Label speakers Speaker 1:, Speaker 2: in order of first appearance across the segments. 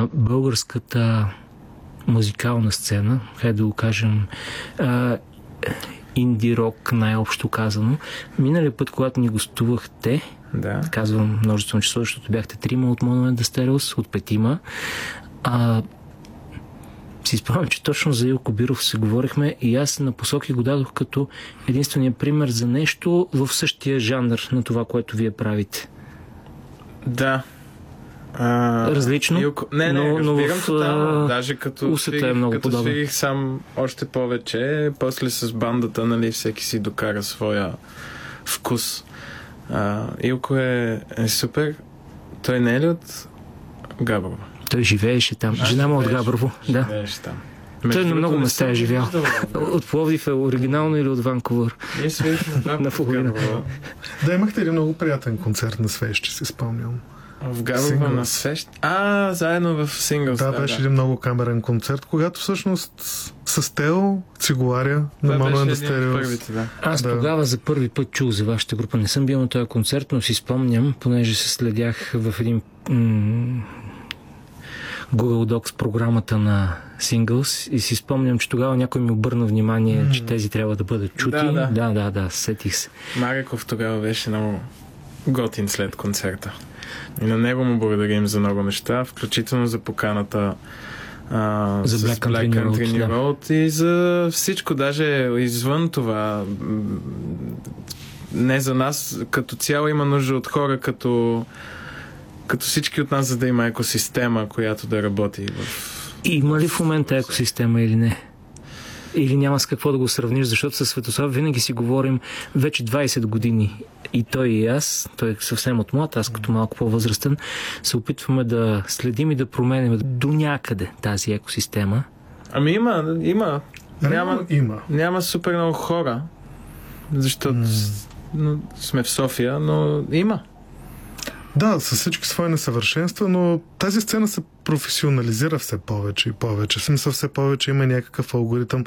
Speaker 1: българската музикална сцена, хайде да го кажем инди рок, най-общо казано. Миналия път, когато ни гостувахте, казвам множествено число, защото бяхте 3 от Monument the Stereos, от 5. Си спомням, че точно за Илко Биров се говорихме и аз на посоки го дадох като единствения пример за нещо в същия жанр на това, което вие правите.
Speaker 2: Да.
Speaker 1: Различно, но в
Speaker 2: даже като свирих сам още повече, после с бандата, нали, всеки си докара своя вкус. Илко е супер. Той не е ли от Габрово?
Speaker 1: Той живееше там. Жена му от Габрово.
Speaker 2: Живееше там.
Speaker 1: Той на много места е живял. От Пловдив е оригинално или от Ванкувър?
Speaker 2: Ние свирихме
Speaker 1: на половина.
Speaker 3: Да, имахте ли много приятен концерт на Свещ, си спомням.
Speaker 2: В Габрово на Свещ? Заедно в Синглс.
Speaker 3: Да, беше един много камерен концерт, когато всъщност с Тео, Цигуларя на Monument the Stereos.
Speaker 1: Аз тогава за първи път чух за вашата група. Не съм бил на този концерт, но си спомням, понеже се следях в един Google Docs програмата на Singles и си спомням, че тогава някой ми обърна внимание, че тези трябва да бъдат чути. Да, сетих се.
Speaker 2: Мареков тогава беше много готин след концерта. И на него му благодарим за много неща, включително за поканата
Speaker 1: за Black Country
Speaker 2: Road и за всичко, даже извън това. Не за нас, като цяло има нужда от хора, като всички от нас, за да има екосистема, която да работи.
Speaker 1: Има ли в момента екосистема или не? Или няма с какво да го сравниш, защото със Светослав винаги си говорим вече 20 години. И той и аз, той е съвсем от млад, аз като малко по-възрастен, се опитваме да следим и да променим до някъде тази екосистема.
Speaker 2: Има. Няма супер много хора, защото сме в София, но има.
Speaker 3: Да, със всички свои несъвършенства, но тази сцена се професионализира все повече и повече. Смисъл, все повече има някакъв алгоритъм.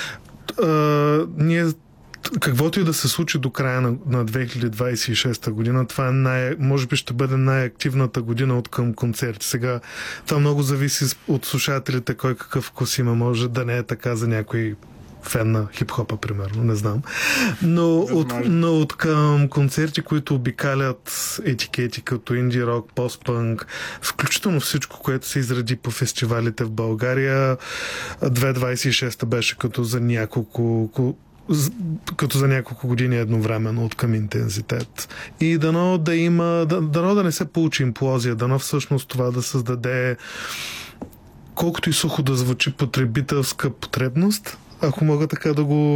Speaker 3: Ние, каквото и да се случи до края на 2026 година, това може би ще бъде най-активната година от към концерти. Сега това много зависи от слушателите, кой какъв вкус има. Може да не е така за някой фен на хип-хопа, примерно, не знам. Но от към концерти, които обикалят етикети като инди рок, пост-пънк, включително всичко, което се изради по фестивалите в България, 2026 беше като за няколко години едновременно от към интензитет. И дано да не се получи имплозия, дано всъщност това да създаде, колкото и сухо да звучи, потребителска потребност, ако мога така да го